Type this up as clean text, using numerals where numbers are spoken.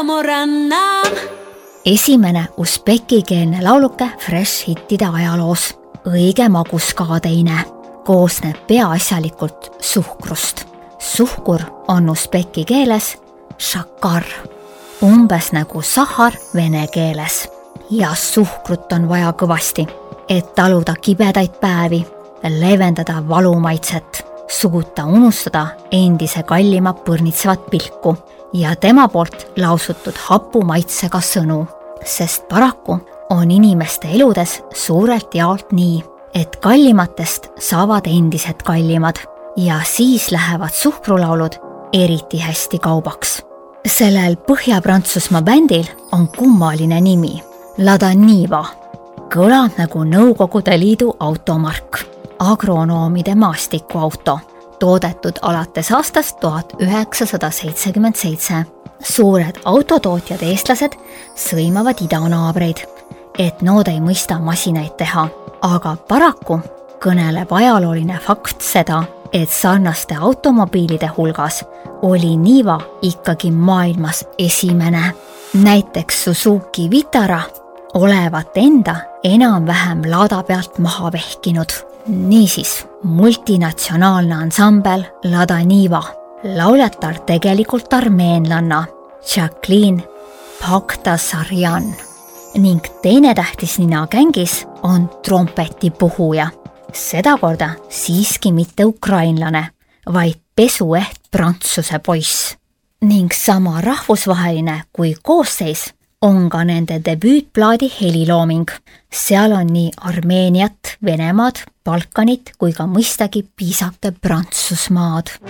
Esimene usbekikeelne lauluke Fresh hittide ajaloos. Õige magus ka teine. Koosneb peaasjalikult suhkrust. Suhkur on usbeki keeles šakar, umbes nagu sahar vene keeles. Ja suhkrut on vaja kõvasti, et taluda kibedaid päevi, leevendada valumaitset, suguta unustada endise kallima põrnitsevat pilku ja tema poolt lausutud hapumaitsega sõnu, sest paraku on inimeste eludes suurelt jaolt nii, et kallimatest saavad endised kallimad ja siis lähevad suhkrulaulud eriti hästi kaubaks. Sellel Põhja-Prantsusmaa bändil on kummaline nimi, Ladaniva. Kõlab nagu Nõukogude Liidu automark, agronoomide maastikuauto, toodetud alates aastast 1977. Suured autotootjad eestlased sõimavad idanaabreid, et nood ei mõista masinaid teha, aga paraku kõneleb ajalooline fakt seda, et sarnaste automobiilide hulgas oli Niva ikkagi maailmas esimene. Näiteks Suzuki Vitara olevat enda enam-vähem laada pealt maha vehkinud. Niisiis, multinatsionaalne ansambel Ladaniva, lauljatar tegelikult armeenlanna Jacqueline Paktasarjan ning teine tähtis nina gängis on trompetipuhuja. Sedakorda siiski mitte ukrainlane, vaid pesueht prantsuse poiss. Ning sama rahvusvaheline kui koosseis on ka nende debüütplaadi helilooming. Seal on nii Armeeniat, Venemaad, Balkanit kui ka mõistagi piisake Prantsusmaad.